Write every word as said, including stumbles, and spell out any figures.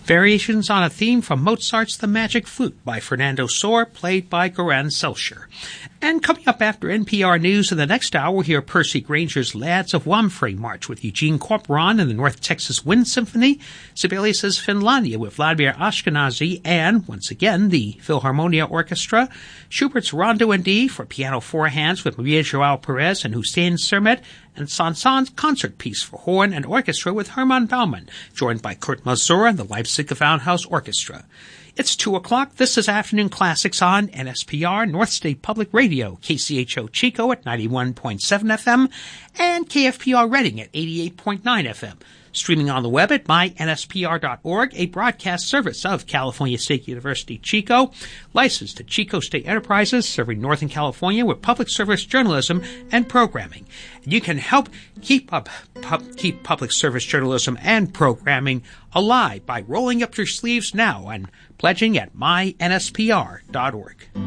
Variations on a theme from Mozart's The Magic Flute by Fernando Sor, played by Goran Selcher. And coming up after N P R News in the next hour, we'll hear Percy Granger's Lads of Wamfrey March with Eugene Corporon and the North Texas Wind Symphony, Sibelius's Finlandia with Vladimir Ashkenazy, and, once again, the Philharmonia Orchestra, Schubert's Rondo in D for piano four hands with Maria Joao Perez and Hussein Sermet, and Saint-Saëns concert piece for horn and orchestra with Hermann Baumann, joined by Kurt Masur and the Leipzig Gewandhaus Orchestra. It's two o'clock. This is Afternoon Classics on N S P R, North State Public Radio, K C H O Chico at ninety-one point seven F M, and K F P R Reading at eighty-eight point nine F M. Streaming on the web at my N S P R dot org, a broadcast service of California State University, Chico, licensed to Chico State Enterprises, serving Northern California with public service journalism and programming. And you can help keep up pub, keep public service journalism and programming alive by rolling up your sleeves now and pledging at my N S P R dot org.